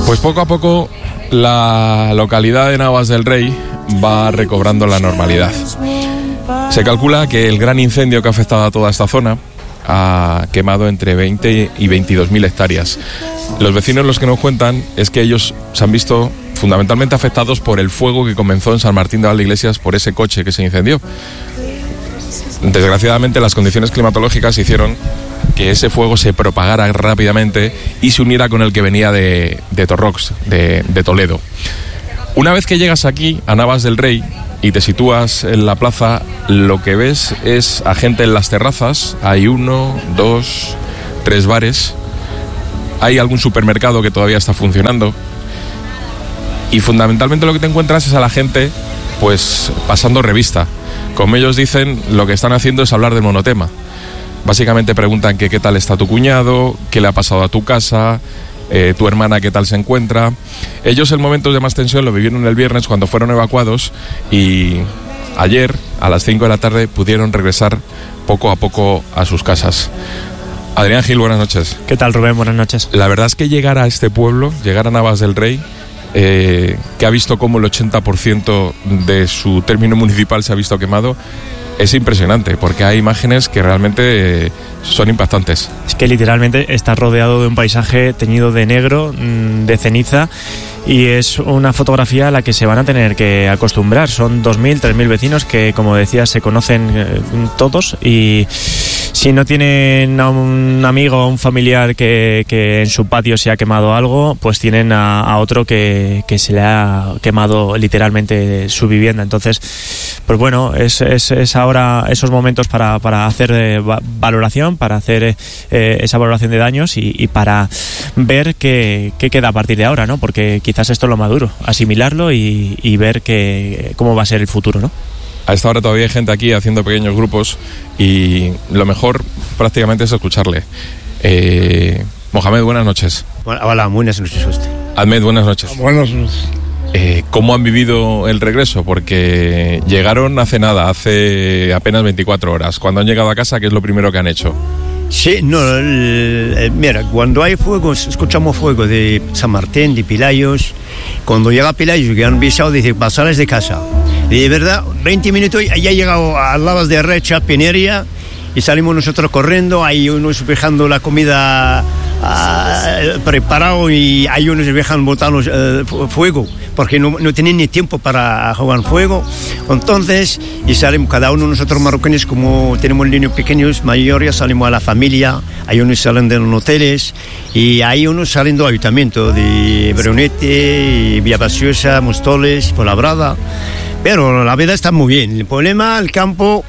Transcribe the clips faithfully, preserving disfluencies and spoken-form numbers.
Pues poco a poco la localidad de Navas del Rey va recobrando la normalidad. Se calcula que el gran incendio que ha afectado a toda esta zona ha quemado entre veinte y veintidós mil hectáreas. Los vecinos los que nos cuentan es que ellos se han visto fundamentalmente afectados por el fuego que comenzó en San Martín de Valdeiglesias por ese coche que se incendió. Desgraciadamente las condiciones climatológicas hicieron que ese fuego se propagara rápidamente y se uniera con el que venía de, de Torrox, de, de Toledo. Una vez que llegas aquí, a Navas del Rey, y te sitúas en la plaza, lo que ves es a gente en las terrazas. Hay uno, dos, tres bares. Hay algún supermercado que todavía está funcionando. Y fundamentalmente lo que te encuentras es a la gente pues pasando revista. Como ellos dicen, lo que están haciendo es hablar del monotema. Básicamente preguntan que qué tal está tu cuñado, qué le ha pasado a tu casa, eh, tu hermana qué tal se encuentra. Ellos en momentos de más tensión lo vivieron el viernes cuando fueron evacuados y ayer a las cinco de la tarde pudieron regresar poco a poco a sus casas. Adrián Gil, buenas noches. ¿Qué tal, Rubén? Buenas noches. La verdad es que llegar a este pueblo, llegar a Navas del Rey, eh, que ha visto cómo el ochenta por ciento de su término municipal se ha visto quemado, es impresionante, porque hay imágenes que realmente eh, son impactantes. Es que literalmente está rodeado de un paisaje teñido de negro, de ceniza, y es una fotografía a la que se van a tener que acostumbrar. Son dos mil, tres mil vecinos que, como decías, se conocen eh, todos, y si no tienen a un amigo o un familiar que, que en su patio se ha quemado algo, pues tienen a, a otro que, que se le ha quemado literalmente su vivienda. Entonces, pues bueno, es, es, es ahora esos momentos para, para hacer eh, valoración, para hacer eh, esa valoración de daños y, y para ver qué, qué queda a partir de ahora, ¿no? Porque quizás esto es lo más duro, asimilarlo y, y ver que, cómo va a ser el futuro, ¿no? A esta hora todavía hay gente aquí haciendo pequeños grupos y lo mejor prácticamente es escucharle. Eh, Mohamed, buenas noches. Hola, buenas noches a usted. Ahmed, buenas noches. Buenas noches. Eh, ¿Cómo han vivido el regreso? Porque llegaron hace nada, hace apenas veinticuatro horas. Cuando han llegado a casa, ¿qué es lo primero que han hecho? Sí, no, el, el, mira, cuando hay fuego, escuchamos fuego de San Martín, de Pilayos. Cuando llega Pilayos, que han avisado, dice, pasales de casa. Y de verdad, veinte minutos, ya he llegado a Navas de Recha, Pinería, y salimos nosotros corriendo, hay unos dejando la comida uh, preparado y hay unos dejan botar uh, fuego, porque no, no tienen ni tiempo para jugar fuego. Entonces, y salimos cada uno de nosotros marroquíes, como tenemos niños pequeños, mayores, salimos a la familia, hay unos salen de los hoteles, y hay unos saliendo del ayuntamiento, de Brunete, y Villa Paciosa, Mostoles, Fuenlabrada. Pero la vida está muy bien. El problema, el campo,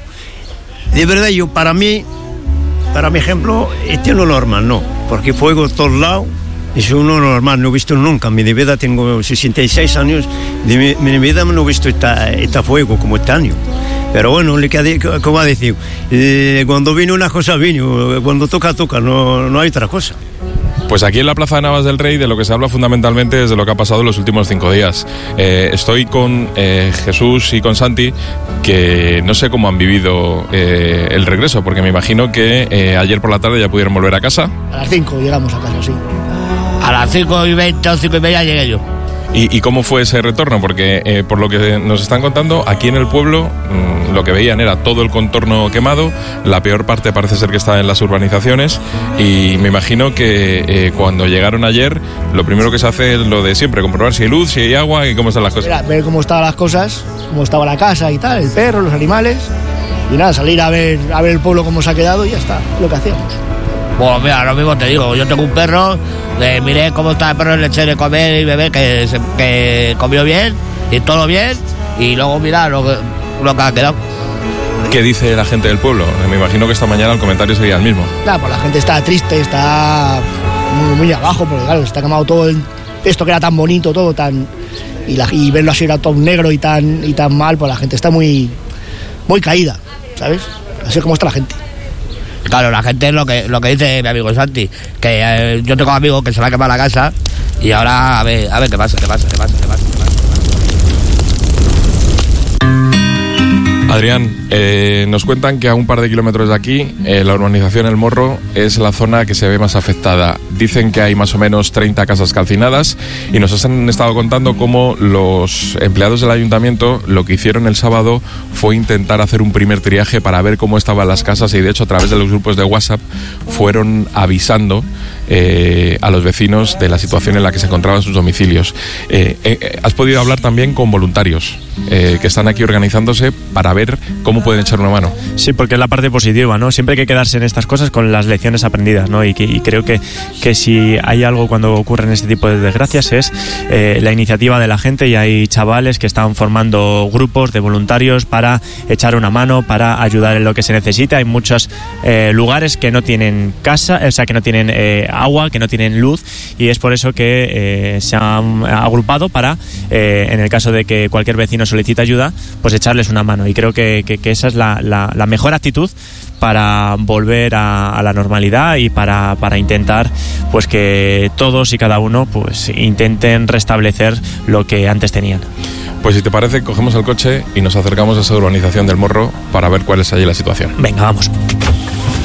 de verdad, yo para mí, para mi ejemplo, este es lo normal, no. Porque fuego a todos lados, es uno normal, no he visto nunca. En mi vida tengo sesenta y seis años, de mi, mi vida no he visto este, este fuego como este año. Pero bueno, como ha dicho, eh, cuando vino una cosa vino, cuando toca, toca, no, no hay otra cosa. Pues aquí en la Plaza de Navas del Rey de lo que se habla fundamentalmente es de lo que ha pasado en los últimos cinco días. Eh, estoy con eh, Jesús y con Santi, que no sé cómo han vivido eh, el regreso, porque me imagino que eh, ayer por la tarde ya pudieron volver a casa. A las cinco llegamos a casa, sí. A las cinco y veinte o cinco y media llegué yo. ¿Y, y cómo fue ese retorno? Porque eh, por lo que nos están contando, aquí en el pueblo mmm, lo que veían era todo el contorno quemado, la peor parte parece ser que está en las urbanizaciones, y me imagino que eh, cuando llegaron ayer, lo primero que se hace es lo de siempre, comprobar si hay luz, si hay agua y cómo están las cosas. Mira, ver cómo estaban las cosas, cómo estaba la casa y tal, el perro, los animales, y nada, salir a ver, a ver el pueblo cómo se ha quedado y ya está, lo que hacíamos. Pues mira, lo mismo te digo, yo tengo un perro, eh, miré cómo está el perro, le eché de comer y beber, que, se, que comió bien y todo bien, y luego mira lo que, lo que ha quedado. ¿Qué dice la gente del pueblo? Me imagino que esta mañana el comentario sería el mismo. Claro, pues la gente está triste, está muy, muy abajo, porque claro, está quemado todo el, esto que era tan bonito, todo tan... Y, la, y verlo así era todo negro y tan, y tan mal, pues la gente está muy, muy caída, ¿sabes? Así es como está la gente. Claro, la gente es lo que, lo que dice mi amigo Santi, que eh, yo tengo amigos que se va a quemar la casa y ahora a ver, a ver qué pasa, qué pasa, qué pasa, qué pasa, qué pasa. Adrián, eh, nos cuentan que a un par de kilómetros de aquí, eh, la urbanización El Morro es la zona que se ve más afectada. Dicen que hay más o menos treinta casas calcinadas y nos han estado contando cómo los empleados del ayuntamiento lo que hicieron el sábado fue intentar hacer un primer triaje para ver cómo estaban las casas y de hecho a través de los grupos de WhatsApp fueron avisando eh, a los vecinos de la situación en la que se encontraban sus domicilios. Eh, eh, has podido hablar también con voluntarios eh, que están aquí organizándose para ver cómo pueden echar una mano. Sí, porque es la parte positiva, ¿no? Siempre hay que quedarse en estas cosas con las lecciones aprendidas, ¿no? Y, que, y creo que, que si hay algo cuando ocurren este tipo de desgracias es eh, la iniciativa de la gente, y hay chavales que están formando grupos de voluntarios para echar una mano, para ayudar en lo que se necesita. Hay muchos eh, lugares que no tienen casa, o sea, que no tienen eh, agua, que no tienen luz, y es por eso que eh, se han agrupado para, eh, en el caso de que cualquier vecino solicite ayuda, pues echarles una mano. Y creo que, que, que esa es la, la, la mejor actitud para volver a, a la normalidad y para, para intentar pues que todos y cada uno pues intenten restablecer lo que antes tenían. Pues si te parece, cogemos el coche y nos acercamos a esa urbanización del Morro para ver cuál es allí la situación. Venga, vamos.